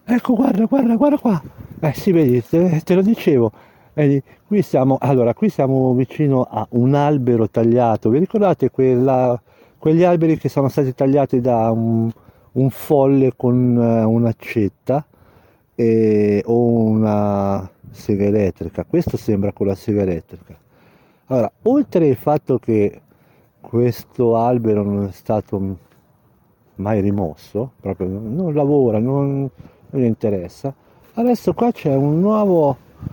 ecco, guarda, guarda, guarda qua. Sì, vedi, te lo dicevo. Vedi, qui siamo vicino a un albero tagliato. Vi ricordate quegli alberi che sono stati tagliati da un folle con un'accetta o una sega elettrica? Questo sembra con la sega elettrica. Allora, oltre il fatto che questo albero non è stato mai rimosso, proprio non lavora, non gli interessa. Adesso qua c'è un nuovo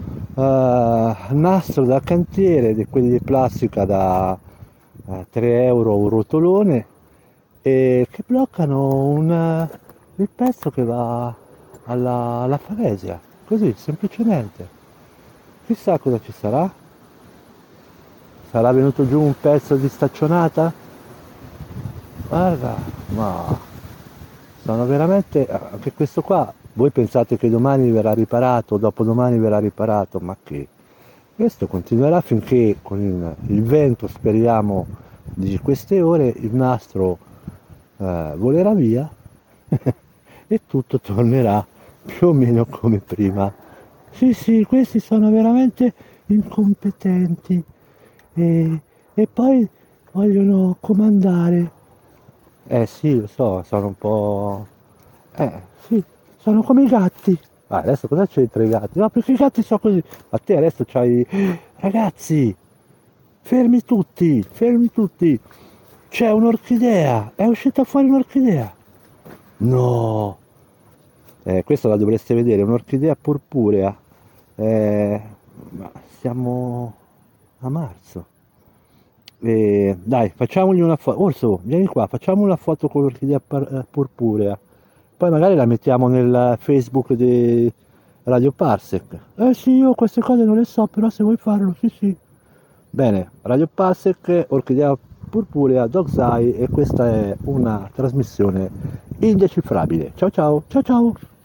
nastro da cantiere, di quelli di plastica da 3 euro un rotolone, e che bloccano il pezzo che va alla falesia, così semplicemente. Chissà cosa ci sarà. Sarà venuto giù un pezzo di staccionata? Guarda, ma sono veramente, anche questo qua, voi pensate che domani verrà riparato, dopodomani verrà riparato, ma che questo continuerà finché con il vento, speriamo, di queste ore, il nastro volerà via e tutto tornerà più o meno come prima. Sì, sì, questi sono veramente incompetenti e poi vogliono comandare. Sì, lo so, sono un po'. Sì, sono come i gatti. Adesso cosa c'entra i gatti? No, perché i gatti sono così. Ma te adesso c'hai. Ragazzi, fermi tutti, fermi tutti. C'è un'orchidea, è uscita fuori un'orchidea. No, questa la dovreste vedere, un'orchidea purpurea. Ma siamo a marzo. Dai, facciamogli una foto. Orso, vieni qua, facciamo una foto con l'orchidea purpurea. Poi magari la mettiamo nel Facebook di Radio Parsec. Sì, io queste cose non le so, però se vuoi farlo, sì, sì. Bene, Radio Parsec, orchidea purpurea, Dog's Eye, e questa è una trasmissione indecifrabile. Ciao ciao, ciao ciao.